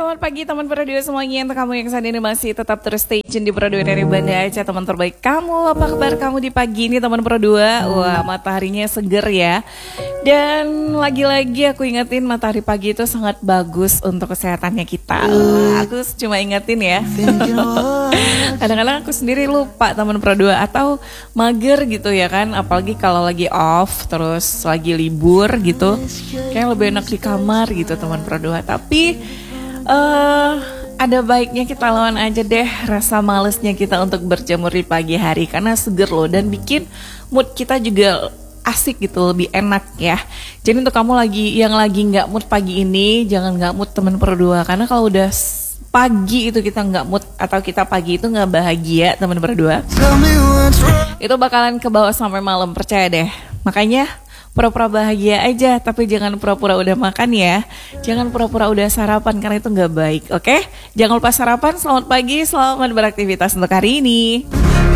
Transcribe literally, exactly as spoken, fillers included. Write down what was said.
selamat pagi teman Pro dua semuanya. Untuk kamu yang saat ini masih tetap terus stay tune di Pro dua dari Banda Aceh, teman terbaik kamu. Apa kabar kamu di pagi ini teman Pro dua? Wah, mataharinya seger ya. Dan lagi-lagi aku ingetin, matahari pagi itu sangat bagus untuk kesehatannya kita. Wah, aku cuma ingetin ya. Kadang-kadang aku sendiri lupa teman Pro dua, atau mager gitu ya kan. Apalagi kalau lagi off, terus lagi libur gitu, kayak lebih enak di kamar gitu teman Pro dua. Tapi Uh, ada baiknya kita lawan aja deh rasa malesnya kita untuk berjemur di pagi hari, karena seger loh dan bikin mood kita juga asik gitu, lebih enak ya. Jadi untuk kamu lagi yang lagi nggak mood pagi ini, jangan nggak mood teman Pro dua, karena kalau udah pagi itu kita nggak mood atau kita pagi itu nggak bahagia teman Pro dua, itu bakalan ke bawah sampai malam, percaya deh. Makanya pura-pura bahagia aja, tapi jangan pura-pura udah makan ya. Jangan pura-pura udah sarapan, karena itu nggak baik, oke? Jangan lupa sarapan. Selamat pagi, selamat beraktivitas untuk hari ini.